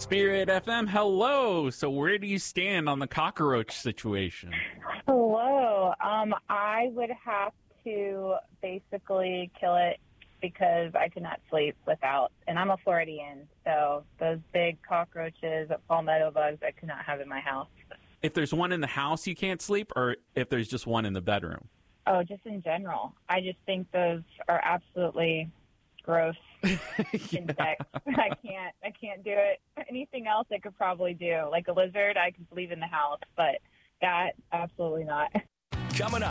Spirit FM, hello. So where do you stand on the cockroach situation? Hello. I would have to basically kill it because I could not sleep without, and I'm a Floridian, so those big cockroaches, palmetto bugs, I could not have in my house. If there's one in the house, you can't sleep, or if there's just one in the bedroom? Oh, just in general. I just think those are absolutely gross insects. I can't do it. Anything else I could probably do. Like a lizard, I could leave in the house, but that, absolutely not. Coming up.